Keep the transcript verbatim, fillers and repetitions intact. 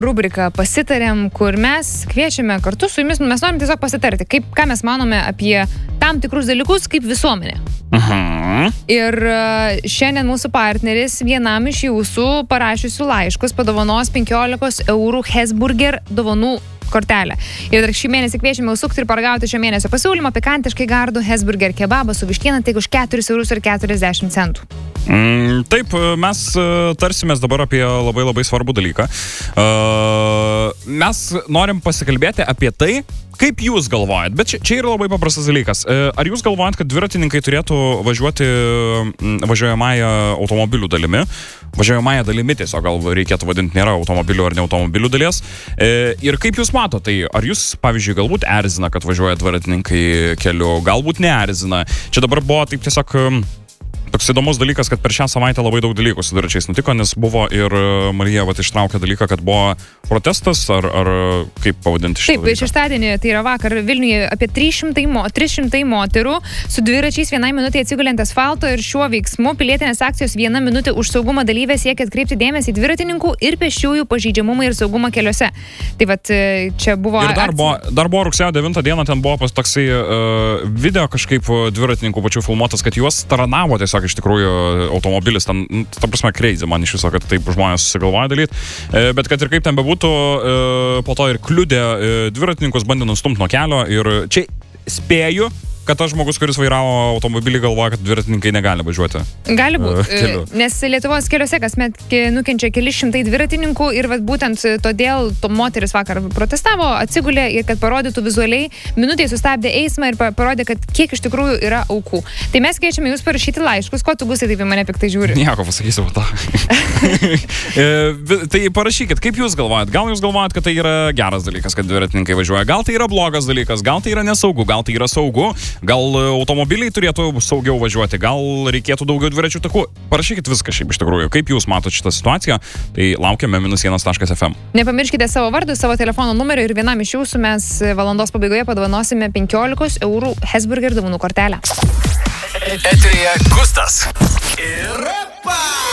rubriką Pasitarėm, kur mes kviečiame kartu su jumis, mes norim tiesiog pasitarti, kaip, ką mes manome apie tam tikrus dalykus kaip visuomenė. Mhm. Ir šiandien mūsų partneris vienam iš jūsų parašiusių laiškus padovanos penkiolikos eurų Hesburger dovanų kortelę. Ir dar šį mėnesį kviečiame užsukti ir paragauti šio mėnesio pasiūlymą pikantiškai gardų Hesburger kebabą su vištiena tik už keturis eurus ir keturiasdešimt centų. Mm, taip, mes tarsimės dabar apie labai labai svarbų dalyką. Uh, mes norim pasikalbėti apie tai, kaip jūs galvojat, bet čia, čia yra labai paprastas dalykas. Ar jūs galvojat, kad dviratininkai turėtų važiuoti važiuojamąją automobilių dalimi? Važiuojamąją dalimi tiesiog gal reikėtų vadinti, nėra automobilių ar ne automobilių dalies. Ir kaip jūs matote, tai ar jūs, pavyzdžiui, galbūt erzina, kad važiuoja dviratininkai keliu, galbūt neerzina. Čia dabar buvo taip tiesiog toks įdomus dalykas, kad per šią savaitę labai daug dalykų su dviračiais nutiko, nes buvo ir Marija vat ištraukė dalyką, kad buvo protestas, ar, ar kaip pavadinti šitą Taip, dalyką? šeštadienį, tai yra vakar Vilniuje, apie trys šimtai, mo, trys šimtai moterų su dviračiais vienai minutė atsigulė ant asfalto ir šiuo veiksmu pilietinės akcijos viena minutė už saugumą dalyvė siekia atkreipti dėmesį į dviratininkų ir pėsčiųjų pažeidžiamumą ir saugumą keliuose. Tai vat čia buvo... Ir dar buvo, dar buvo rugsėjo devintą dieną, ten buvo pas toksai uh, video kažkaip dviratininkų pačių filmuotas, kad juos taranavo tiesiog iš tikrųjų automobilis, ten, ta prasme, crazy man iš viso, kad taip žmonės susigalvoja daryti, e, bet kad ir kaip ten bebūtų, e, po to ir kliudė e, dviratininkus, bandė nustumti nuo kelio ir čia spėju, kad tas žmogus, kuris vairavo automobilį, galvoja, kad dviratininkai negali važiuoti. Gali būti, keliu. nes Lietuvos keliuose kasmet nukenčia keli šimtai dviratininkų ir vat, būtent todėl to moteris vakar protestavo, atsigulė ir kad parodytų vizualiai, minutėj sustabdė eismą ir parodė, kad kiek iš tikrųjų yra aukų. Tai mes kviečiame jūs parašyti laiškus, ko tu Gustai taip į mane piktai žiūri. Nieko pasakysiu po to. Tai parašykit, kaip jūs galvojat? Gal jūs galvojat, kad tai yra geras dalykas, kad dviratininkai važiuoja? Gal tai yra blogas dalykas? Gal tai yra nesaugu? Gal tai yra saugu? Gal automobiliai turėtų saugiau važiuoti, gal reikėtų daugiau dviračių takų. Parašykit viską šiaip iš tikrųjų. Kaip jūs matote šitą situaciją, tai laukiame minus vienas taškas ef em. Nepamirškite savo vardų, savo telefono numerį ir vienam iš jūsų mes valandos pabaigoje padovanosime penkiolikos eurų Hesburger dovanų kortelę. Eteryje Gustas ir Repa.